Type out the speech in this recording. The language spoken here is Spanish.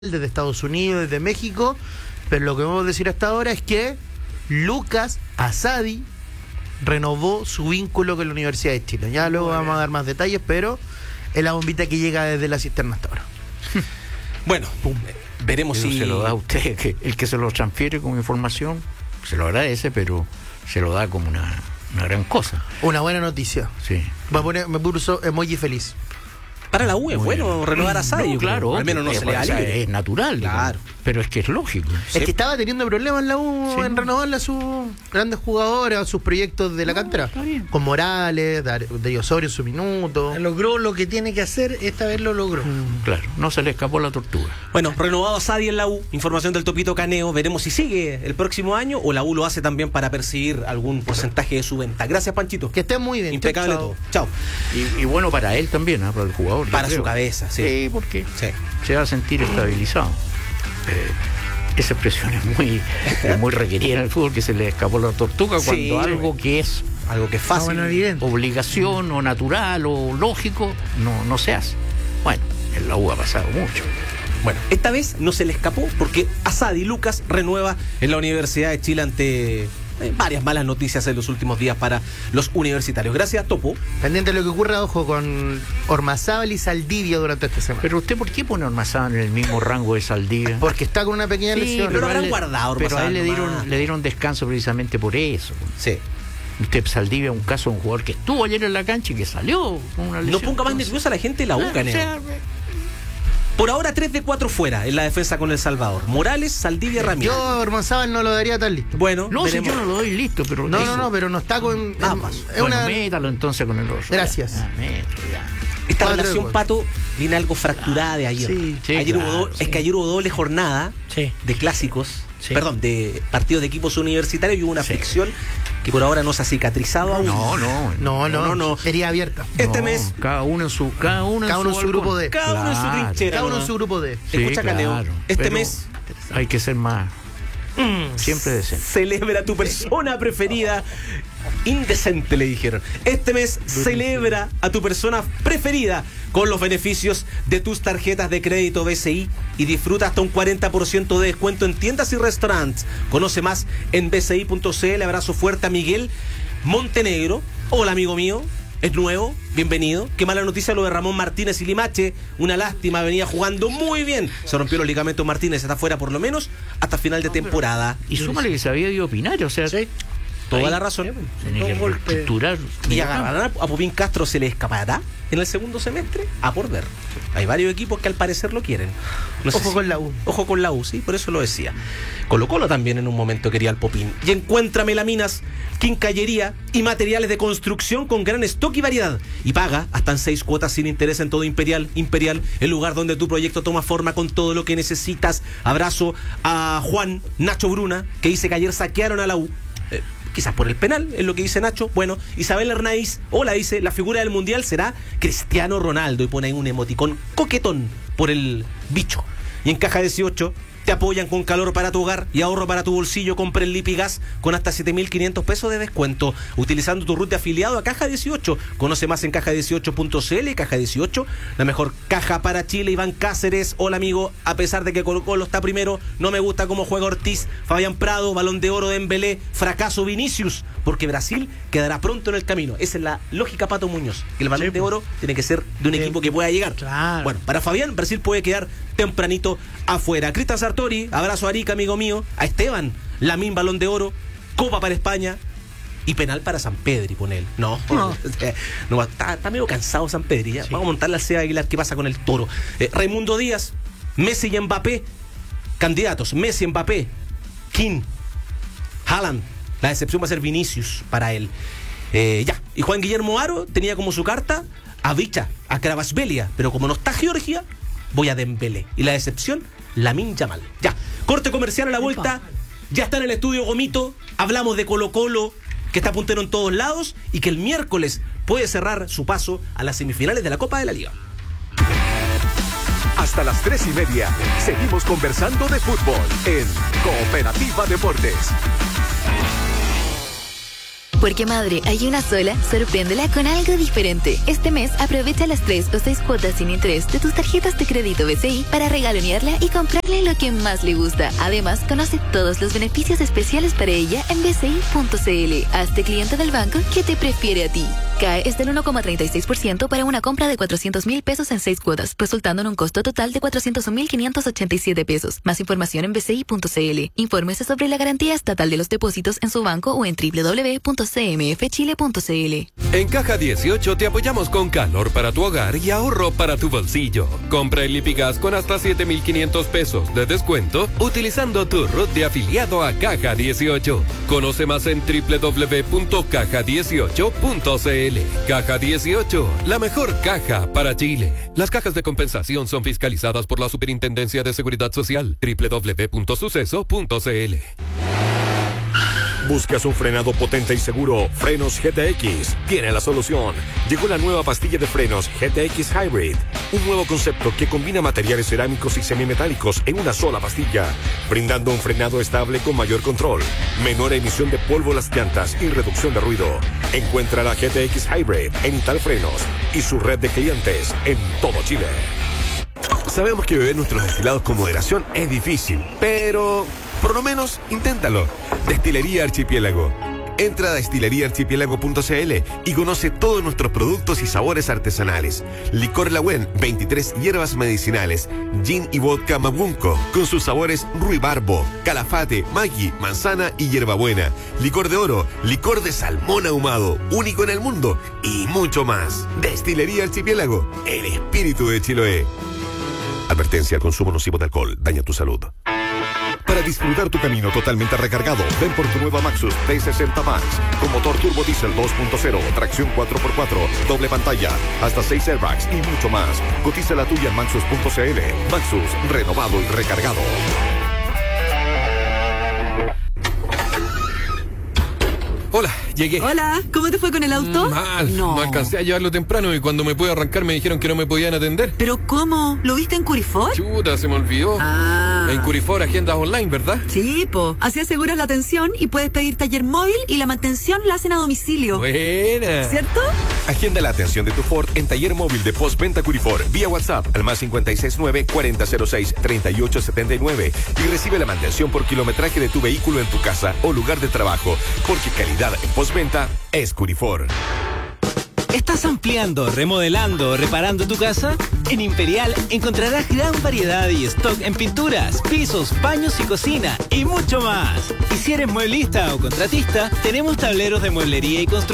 desde Estados Unidos, desde México, pero lo que vamos a decir hasta ahora es que Lucas Asadi renovó su vínculo con la Universidad de Chile. Ya luego vamos a dar más detalles, pero es la bombita que llega desde la cisterna hasta ahora. Bueno, veremos si se lo da a usted, que el que se lo transfiere como información, se lo agradece, pero se lo da como una gran cosa. Una buena noticia. Sí. Me puso emoji feliz. para la U es bueno renovar a Asadi. No, claro, al menos no se le da libre. Es natural, claro. Pero es que es lógico. Es que estaba teniendo problemas en la U en renovarle a sus grandes jugadores, a sus proyectos de la cantera. Con Morales, de Osorio en su minuto. Logró lo que tiene que hacer, esta vez lo logró. Claro, no se le escapó la tortuga. Bueno, renovado Asadi en la U, información del Topito Caneo, veremos si sigue el próximo año o la U lo hace también para percibir algún porcentaje de su venta. Gracias, Panchito. Que esté muy bien. Impecable todo. Chao. Y bueno para él también, para el jugador. Para su cabeza, sí. Sí, porque se va a sentir estabilizado. Esa expresión es muy requerida en el fútbol, que se le escapó la tortuga cuando algo que es fácil, obligación o natural o lógico, no se hace. Bueno, en la U ha pasado mucho. Bueno, esta vez no se le escapó porque Asadi Lucas renueva en la Universidad de Chile ante varias malas noticias en los últimos días para los universitarios. Gracias, Topo. Pendiente de lo que ocurra, ojo, con Ormazábal y Saldivia durante esta semana. Pero usted, ¿por qué pone a Ormazábal en el mismo rango de Saldivia? Porque está con una pequeña lesión. Pero habrán guardado Pero a él le dieron descanso precisamente por eso. Sí. Usted, Saldivia, un caso de un jugador que estuvo ayer en la cancha y que salió con una lesión. No ponga más nerviosa a la gente de la U, Caneo. Por ahora 3 de 4 fuera en la defensa con El Salvador. Morales, Saldivia, Ramírez. Yo Ormazábal no lo daría tan listo. Bueno, no, si yo no lo doy listo, pero no, pero no está con métalo entonces con el otro. Gracias. Esta relación, Pato, viene algo fracturada de ayer. Ayer hubo doble jornada de clásicos, de partidos de equipos universitarios y hubo una fricción que por ahora no se ha cicatrizado aún. No. Herida abierta. Este mes cada uno en su grupo D. Cada uno en su trinchera. Cada uno en su grupo D. Escucha, Caneo. Este mes hay que ser más siempre decente. Celebra tu persona preferida. Indecente, le dijeron. Este mes celebra a tu persona preferida con los beneficios de tus tarjetas de crédito BCI y disfruta hasta un 40% de descuento en tiendas y restaurantes. Conoce más en bci.cl. Abrazo fuerte a Miguel Montenegro. Hola, amigo mío. Es nuevo, bienvenido. Qué mala noticia lo de Ramón Martínez y Limache. Una lástima, venía jugando muy bien. Se rompió los ligamentos Martínez, está fuera por lo menos hasta final de temporada. Y súmale que se había ido a opinar, o sea... Toda la razón. Y agarrarán a Popín Castro, ¿se le escapará en el segundo semestre? A por ver. Hay varios equipos que al parecer lo quieren. Ojo con la U. Ojo con la U, sí, por eso lo decía. Colo-Colo también en un momento quería al Popín. Y encuentra melaminas, quincallería y materiales de construcción con gran stock y variedad. Y paga hasta en 6 cuotas sin interés en todo Imperial, el lugar donde tu proyecto toma forma con todo lo que necesitas. Abrazo a Juan Nacho Bruna, que dice que ayer saquearon a la U. Quizás por el penal, es lo que dice Nacho. Bueno, Isabel Hernández, dice, la figura del mundial será Cristiano Ronaldo. Y pone ahí un emoticón coquetón por el bicho. Y en Caja 18 te apoyan con calor para tu hogar y ahorro para tu bolsillo. Compra el Lipigas con hasta 7.500 pesos de descuento utilizando tu RUT de afiliado a Caja 18. Conoce más en caja18.cl. Caja 18, la mejor caja para Chile. Iván Cáceres, hola amigo, a pesar de que Colo-Colo está primero, no me gusta cómo juega Ortiz. Fabián Prado, Balón de Oro de Dembélé, fracaso Vinicius, porque Brasil quedará pronto en el camino. Esa es la lógica, Pato Muñoz, que el Balón de Oro tiene que ser de un equipo que pueda llegar. Claro. Bueno, para Fabián, Brasil puede quedar tempranito afuera. Cristian Sartori, abrazo a Arica, amigo mío. A Esteban, Lamín, Balón de Oro, Copa para España y penal para San Pedri, pone él. No, está medio cansado San Pedri. ¿Ya? Sí. Vamos a montarle al Seba Aguilar, ¿qué pasa con el Toro? Raimundo Díaz, Messi y Mbappé, candidatos, Messi, Mbappé, King, Haaland. La decepción va a ser Vinicius para él. Y Juan Guillermo Aro tenía como su carta a Vicha, a Kvaratskhelia, pero como no está Georgia, voy a Dembélé. Y la decepción, Lamine Yamal. Ya, corte comercial a la vuelta. Ya está en el estudio Gomito. Hablamos de Colo-Colo, que está puntero en todos lados y que el miércoles puede cerrar su paso a las semifinales de la Copa de la Liga. Hasta las 3:30 seguimos conversando de fútbol en Cooperativa Deportes. Porque madre, hay una sola, sorpréndela con algo diferente. Este mes aprovecha las 3 o 6 cuotas sin interés de tus tarjetas de crédito BCI para regalonearla y comprarle lo que más le gusta. Además, conoce todos los beneficios especiales para ella en bci.cl. Hazte cliente del banco que te prefiere a ti. CAE es del 1,36% para una compra de 400,000 pesos en 6 cuotas, resultando en un costo total de 401,587 pesos. Más información en bci.cl. Infórmese sobre la garantía estatal de los depósitos en su banco o en www.cmfchile.cl. En Caja 18 te apoyamos con calor para tu hogar y ahorro para tu bolsillo. Compra el Lipigas con hasta 7,500 pesos de descuento utilizando tu RUT de afiliado a Caja 18. Conoce más en www.caja18.cl. Caja 18, la mejor caja para Chile. Las cajas de compensación son fiscalizadas por la Superintendencia de Seguridad Social. www.suceso.cl. ¿Buscas un frenado potente y seguro? Frenos GTX tiene la solución. Llegó la nueva pastilla de frenos GTX Hybrid, un nuevo concepto que combina materiales cerámicos y semimetálicos en una sola pastilla, brindando un frenado estable con mayor control, menor emisión de polvo a las llantas y reducción de ruido. Encuentra la GTX Hybrid en Italfrenos y su red de clientes en todo Chile. Sabemos que beber nuestros destilados con moderación es difícil, pero por lo menos inténtalo. Destilería Archipiélago. Entra a destileriaarchipiélago.cl y conoce todos nuestros productos y sabores artesanales. Licor Lagüen, 23 hierbas medicinales, gin y vodka Mabunco, con sus sabores ruibarbo, calafate, maggi, manzana y hierbabuena. Licor de oro, licor de salmón ahumado, único en el mundo, y mucho más. Destilería Archipiélago, el espíritu de Chiloé. Advertencia: el consumo nocivo de alcohol daña tu salud. Para disfrutar tu camino totalmente recargado, ven por tu nueva Maxus T60 Max, con motor turbo diésel 2.0, tracción 4x4, doble pantalla, hasta 6 airbags y mucho más. Cotiza la tuya en Maxus.cl. Maxus, renovado y recargado. Hola, llegué. Hola, ¿cómo te fue con el auto? Mal, no alcancé a llevarlo temprano y cuando me pude arrancar me dijeron que no me podían atender. ¿Pero cómo? ¿Lo viste en Curifor? Chuta, se me olvidó. En Curifor, agendas online, ¿verdad? Sí, po. Así aseguras la atención y puedes pedir taller móvil y la mantención la hacen a domicilio. Buena. ¿Cierto? Agenda la atención de tu Ford en taller móvil de postventa Curifor vía WhatsApp al más 569-4006-3879 y recibe la mantención por kilometraje de tu vehículo en tu casa o lugar de trabajo, porque calidad en postventa es Curifor. ¿Estás ampliando, remodelando o reparando tu casa? En Imperial encontrarás gran variedad y stock en pinturas, pisos, baños y cocina y mucho más. Y si eres mueblista o contratista, tenemos tableros de mueblería y construcción